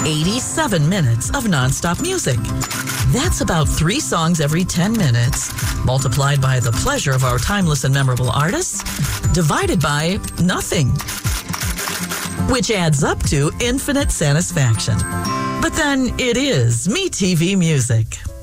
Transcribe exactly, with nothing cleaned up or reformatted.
eighty-seven minutes of nonstop music. That's about three songs every ten minutes, multiplied by the pleasure of our timeless and memorable artists, divided by nothing, which adds up to infinite satisfaction. But then it is MeTV Music.